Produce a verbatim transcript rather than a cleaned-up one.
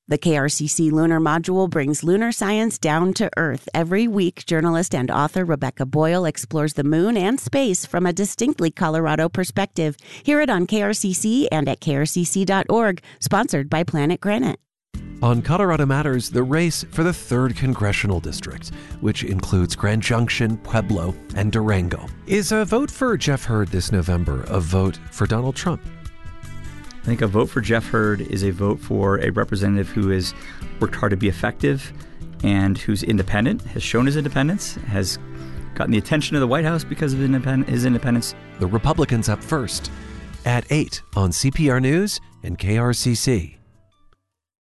The K R C C Lunar Module brings lunar science down to Earth. Every week, journalist and author Rebecca Boyle explores the moon and space from a distinctly Colorado perspective. Hear it on K R C C and at K R C C dot org, sponsored by Planet Granite. On Colorado Matters, the race for the third Congressional District, which includes Grand Junction, Pueblo, and Durango. Is a vote for Jeff Hurd this November a vote for Donald Trump? I think a vote for Jeff Hurd is a vote for a representative who has worked hard to be effective and who's independent, has shown his independence, has gotten the attention of the White House because of independ- his independence. The Republicans up first at eight on C P R News and K R C C.